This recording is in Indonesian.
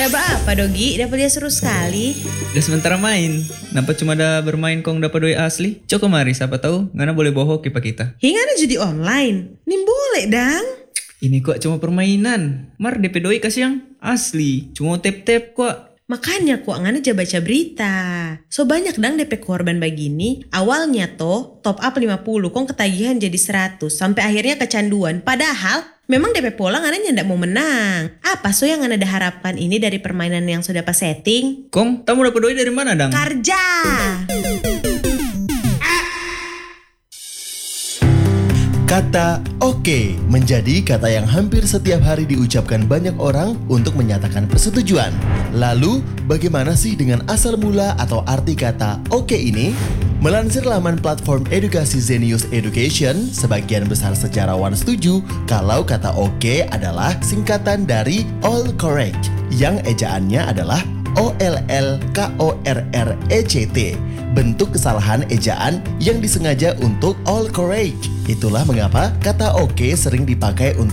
Dapat apa Dogi? Dapat dia seru sekali. Udah sementara main. Nampak cuma ada bermain kong dapat doi asli. Coko mari siapa tahu ngana boleh bohong kipa kita. Hingga ada judi online. Nih boleh dang. Ini kok cuma permainan. Mar DP doi kasih yang asli. Cuma tap-tap kok. Makanya kok ngana aja baca berita. So banyak dang DP korban begini. Awalnya toh top up 50 kong ketagihan jadi 100 sampai akhirnya kecanduan. Padahal memang DP pola ngana ndak mau menang. Apa so yang ngana harapkan ini dari permainan yang sudah pas setting? Kong, kamu dapat doi dari mana dang? Karja. Kata oke menjadi kata yang hampir setiap hari diucapkan banyak orang untuk menyatakan persetujuan. Lalu, bagaimana sih dengan asal mula atau arti kata oke ini? Melansir laman platform edukasi Zenius Education, sebagian besar sejarawan setuju kalau kata oke adalah singkatan dari all correct, yang ejaannya adalah OLLKORRECT, bentuk kesalahan ejaan yang disengaja untuk all correct. Itulah mengapa kata oke sering dipakai untuk